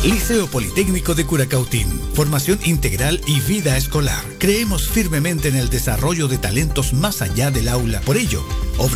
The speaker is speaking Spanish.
Liceo Politécnico de Curacautín. Formación integral y vida escolar. Creemos firmemente en el desarrollo de talentos más allá del aula. Por ello,